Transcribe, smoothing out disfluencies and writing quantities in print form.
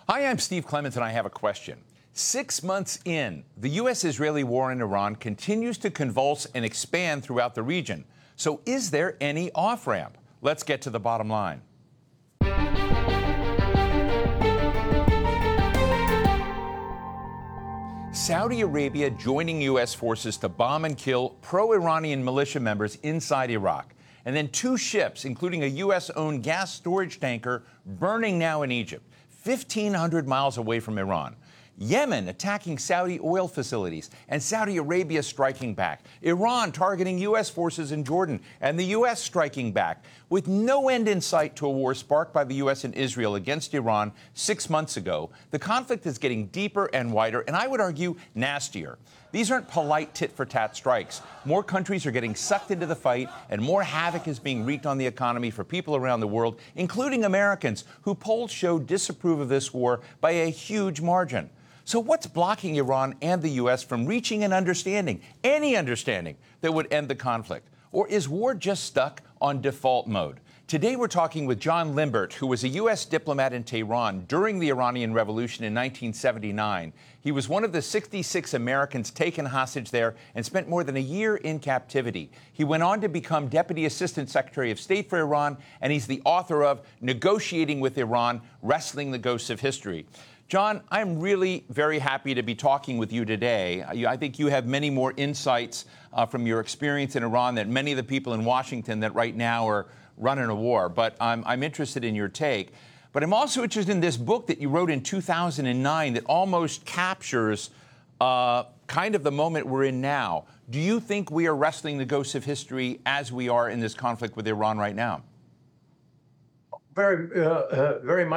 Hi, I'm Steve Clements, and I have a question. 6 months in, the U.S.-Israeli war in Iran continues to convulse and expand throughout the region. So is there any off-ramp? Let's get to the bottom line. Saudi Arabia joining U.S. forces to bomb and kill pro-Iranian militia members inside Iraq. And then 2 ships, including a U.S.-owned gas storage tanker, burning now in Egypt, 1,500 miles away from Iran. Yemen attacking Saudi oil facilities and Saudi Arabia striking back. Iran targeting U.S. forces in Jordan and the U.S. striking back. With no end in sight to a war sparked by the U.S. and Israel against Iran 6 months ago, the conflict is getting deeper and wider, and I would argue nastier. These aren't polite tit-for-tat strikes. More countries are getting sucked into the fight, and more havoc is being wreaked on the economy for people around the world, including Americans, who polls show disapprove of this war by a huge margin. So what's blocking Iran and the U.S. from reaching an understanding, any understanding, that would end the conflict? Or is war just stuck on default mode? Today we're talking with John Limbert, who was a U.S. diplomat in Tehran during the Iranian Revolution in 1979. He was one of the 66 Americans taken hostage there and spent more than a year in captivity. He went on to become Deputy Assistant Secretary of State for Iran, and he's the author of Negotiating with Iran, Wrestling the Ghosts of History. John, I'm really very happy to be talking with you today. I think you have many more insights from your experience in Iran than many of the people in Washington that right now are running a war. But I'm interested in your take. But I'm also interested in this book that you wrote in 2009 that almost captures kind of the moment we're in now. Do you think we are wrestling the ghosts of history as we are in this conflict with Iran right now? Very much.